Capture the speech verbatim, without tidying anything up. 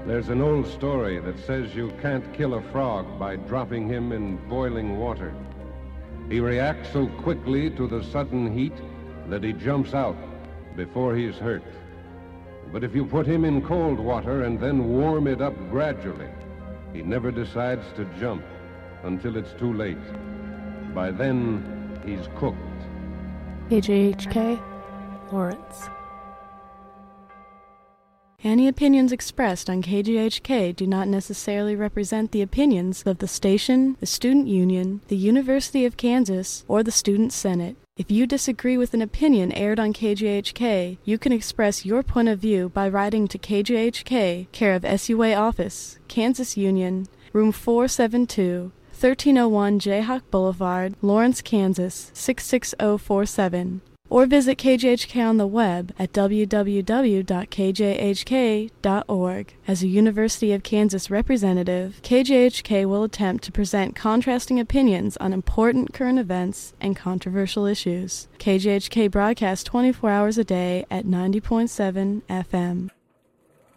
There's an old story that says you can't kill a frog by dropping him in boiling water. He reacts so quickly to the sudden heat that he jumps out before he's hurt. But if you put him in cold water and then warm it up gradually, he never decides to jump until it's too late. By then, he's cooked. K J H K, Lawrence. Any opinions expressed on K J H K do not necessarily represent the opinions of the station, the Student Union, the University of Kansas, or the Student Senate. If you disagree with an opinion aired on K J H K, you can express your point of view by writing to K J H K, care of S U A Office, Kansas Union, room four seventy-two, thirteen oh one Jayhawk Boulevard, Lawrence, Kansas, six six zero four seven. Or visit K J H K on the web at w w w dot k j h k dot org. As a University of Kansas representative, K J H K will attempt to present contrasting opinions on important current events and controversial issues. K J H K broadcasts twenty-four hours a day at ninety point seven F M.